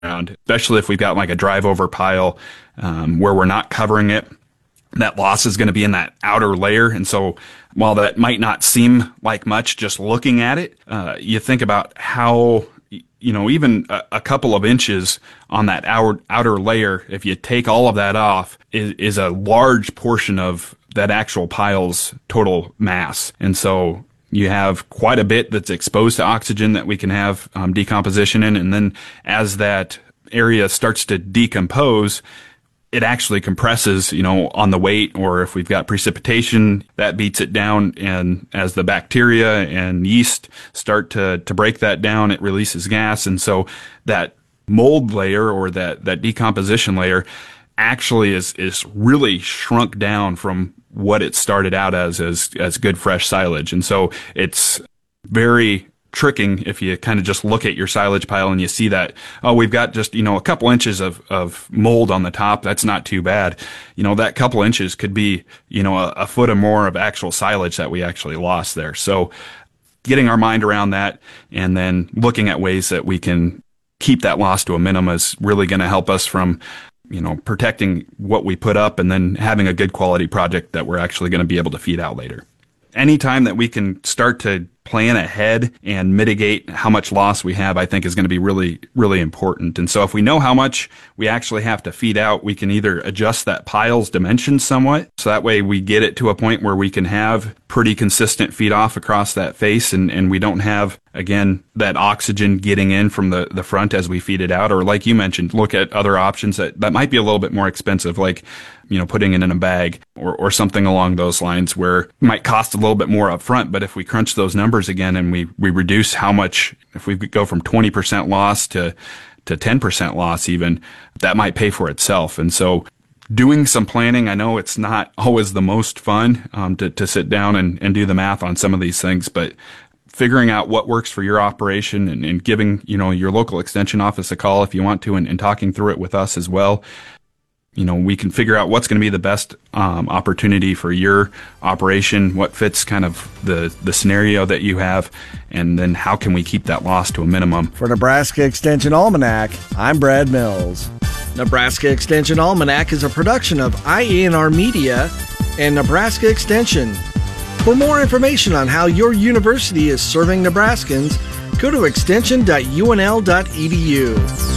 around, especially if we've got like a drive over pile where we're not covering it. That loss is going to be in that outer layer. And so while that might not seem like much just looking at it, you think about how, even a couple of inches on that outer layer, if you take all of that off, is a large portion of that actual pile's total mass. And so you have quite a bit that's exposed to oxygen that we can have decomposition in. And then as that area starts to decompose, it actually compresses, on the weight, or if we've got precipitation, that beats it down. And as the bacteria and yeast start to break that down, it releases gas. And so that mold layer or that decomposition layer actually is really shrunk down from what it started out as good fresh silage. And so it's very tricking if you kind of just look at your silage pile and you see that, we've got just, a couple inches of mold on the top. That's not too bad. That couple inches could be, a foot or more of actual silage that we actually lost there. So getting our mind around that and then looking at ways that we can keep that loss to a minimum is really going to help us from, protecting what we put up and then having a good quality project that we're actually going to be able to feed out later. Anytime that we can start to plan ahead and mitigate how much loss we have, I think is going to be really, really important. And so if we know how much we actually have to feed out, we can either adjust that pile's dimensions somewhat. So that way we get it to a point where we can have pretty consistent feed off across that face and we don't have, again, that oxygen getting in from the front as we feed it out. Or like you mentioned, look at other options that might be a little bit more expensive, like, putting it in a bag or something along those lines where it might cost a little bit more up front. But if we crunch those numbers again and we reduce how much, if we go from 20% loss to 10% loss even, that might pay for itself. And so doing some planning, I know it's not always the most fun to sit down and do the math on some of these things, but figuring out what works for your operation and giving, your local extension office a call if you want to and talking through it with us as well. We can figure out what's going to be the best opportunity for your operation, what fits kind of the scenario that you have, and then how can we keep that loss to a minimum. For Nebraska Extension Almanac, I'm Brad Mills. Nebraska Extension Almanac is a production of IENR Media and Nebraska Extension. For more information on how your university is serving Nebraskans, go to extension.unl.edu.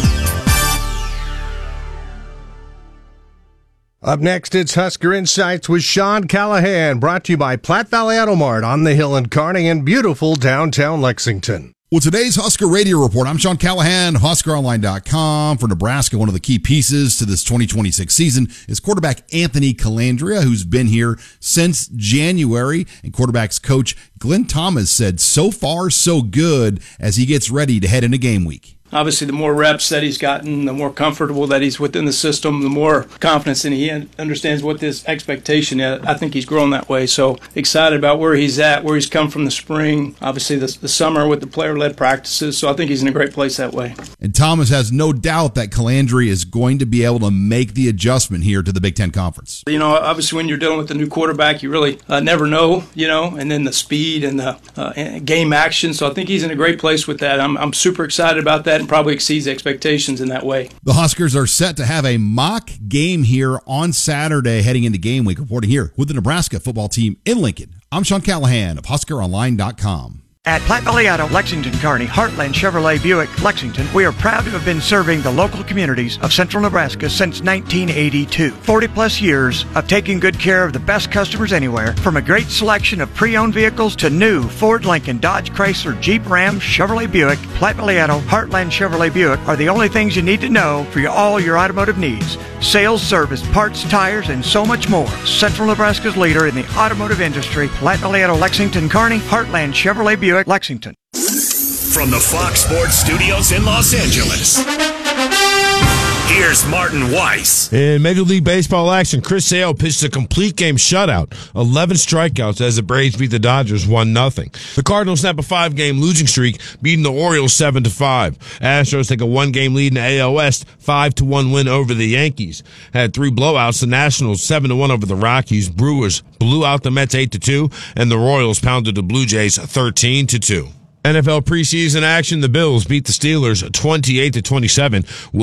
Up next, it's Husker Insights with Sean Callahan, brought to you by Platte Valley Auto Mart on the Hill in Kearney and beautiful downtown Lexington. Well, today's Husker Radio Report, I'm Sean Callahan, HuskerOnline.com. For Nebraska, one of the key pieces to this 2026 season is quarterback Anthony Calandria, who's been here since January. And quarterback's coach Glenn Thomas said so far so good as he gets ready to head into game week. Obviously, the more reps that he's gotten, the more comfortable that he's within the system, the more confidence and he understands what this expectation is. I think he's grown that way. So excited about where he's at, where he's come from the spring, obviously the summer with the player-led practices. So I think he's in a great place that way. And Thomas has no doubt that Calandria is going to be able to make the adjustment here to the Big Ten Conference. Obviously when you're dealing with a new quarterback, you really never know, and then the speed and the game action. So I think he's in a great place with that. I'm super excited about that. Probably exceeds expectations in that way. The Huskers are set to have a mock game here on Saturday heading into game week. Reporting here with the Nebraska football team in Lincoln, I'm Sean Callahan of HuskerOnline.com. At Platte Valley Auto, Lexington, Kearney, Heartland Chevrolet Buick, Lexington, we are proud to have been serving the local communities of central Nebraska since 1982. 40-plus years of taking good care of the best customers anywhere, from a great selection of pre-owned vehicles to new Ford, Lincoln, Dodge, Chrysler, Jeep, Ram, Chevrolet Buick. Platte Valley Auto, Heartland Chevrolet Buick are the only things you need to know for all your automotive needs. Sales, service, parts, tires, and so much more. Central Nebraska's leader in the automotive industry, Platte Valley Auto, Lexington, Kearney, Heartland Chevrolet Buick, Lexington. From the Fox Sports Studios in Los Angeles, here's Martin Weiss. In Major League Baseball action, Chris Sale pitched a complete game shutout, 11 strikeouts as the Braves beat the Dodgers 1-0. The Cardinals snap a 5-game losing streak, beating the Orioles 7-5. Astros take a 1-game lead in the AL West, 5-1 win over the Yankees. Had 3 blowouts, the Nationals 7-1 over the Rockies. Brewers blew out the Mets 8-2, and the Royals pounded the Blue Jays 13-2. NFL preseason action, the Bills beat the Steelers 28-27.